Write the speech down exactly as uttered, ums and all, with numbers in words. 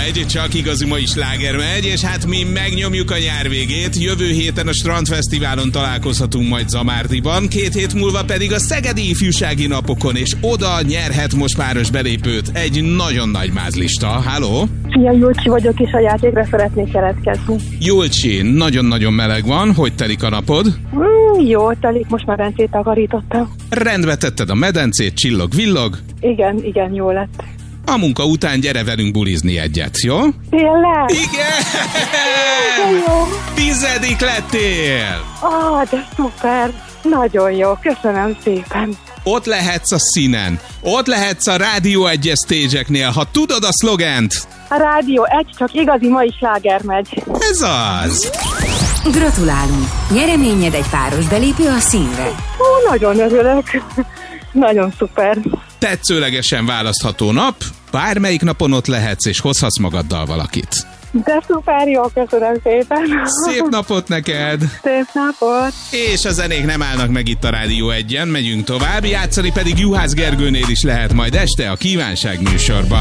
egy, csak igazi mai sláger megy, és hát mi megnyomjuk a nyár végét. Jövő héten a Strandfesztiválon találkozhatunk majd Zamárdiban, két hét múlva pedig a Szegedi Ifjúsági Napokon, és oda nyerhet most páros belépőt egy nagyon nagy mázlista. Halló? Szia, Julcsi vagyok, és a játékra szeretnék jelentkezni. Julcsi, nagyon-nagyon meleg van, hogy telik a napod? Mm, jó, telik, most már medencét takarítottam. Rendbe tetted a medencét, csillog-villog? Igen, igen, jó lett. A munka után gyere velünk bulizni egyet, jó? Tényleg? Igen! Jó. Tizedik lettél! Ah, de szuper! Nagyon jó, köszönöm szépen. Ott lehetsz a színen, ott lehetsz a Rádió egyes stage-eknél, ha tudod a szlogent. A Rádió egy, csak igazi mai sláger megy. Ez az! Gratulálunk! Nyereményed egy páros belépő a színre. Ó, nagyon örülök. Nagyon szuper. Tetszőlegesen választható nap, bármelyik napon ott lehetsz, és hozhatsz magaddal valakit. De szuper, jó, köszönöm szépen. Szép napot neked! Szép napot! És a zenék nem állnak meg itt a Rádió egyen, megyünk tovább, játszani pedig Juhász Gergőnél is lehet majd este a Kívánság műsorban.